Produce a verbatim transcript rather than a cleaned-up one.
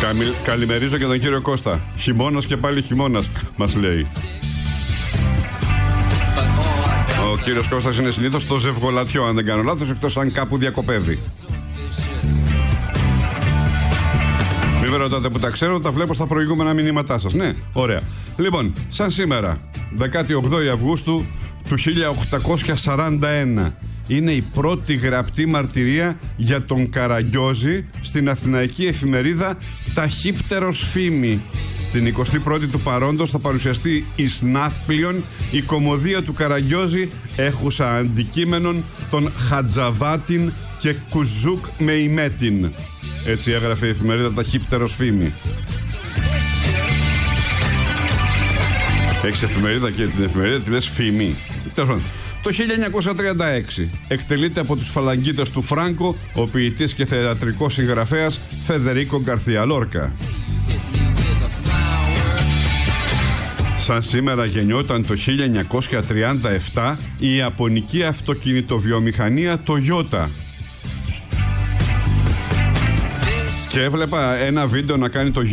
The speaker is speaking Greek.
Καμι... Καλημερίζω και τον κύριο Κώστα. Χειμώνας και πάλι χειμώνας, μας λέει. Ο κύριος Κώστας είναι συνήθως στο Ζευγολατιό, αν δεν κάνω λάθος, εκτός αν κάπου διακοπεύει. Μην με ρωτάτε που τα ξέρω, τα βλέπω στα προηγούμενα μηνύματά σας. Ναι, ωραία. Λοιπόν, σαν σήμερα, δεκάτη όγδοη Αυγούστου του χίλια οκτακόσια σαράντα ένα, είναι η πρώτη γραπτή μαρτυρία για τον Καραγκιόζη στην αθηναϊκή εφημερίδα Ταχύπτερος Φήμη. Την εικοστή πρώτη του παρόντος θα παρουσιαστεί εις Ναύπλιον η κωμωδία του Καραγκιόζη έχουσα αντικείμενον των Χατζαβάτιν και Κουζούκ με ημέτιν. Έτσι έγραφε η εφημερίδα Ταχύπτερος Φήμη. Έχεις εφημερίδα και την εφημερίδα τη λες Φήμη. Το χίλια εννιακόσια τριάντα έξι εκτελείται από τους φαλαγγίτες του Φράνκο ο ποιητής και θεατρικός συγγραφέας Φεδερίκο Γκαρθία Λόρκα. Σαν σήμερα γεννιόταν το χίλια εννιακόσια τριάντα επτά η ιαπωνική αυτοκινητοβιομηχανία Toyota. Και έβλεπα ένα βίντεο να κάνει το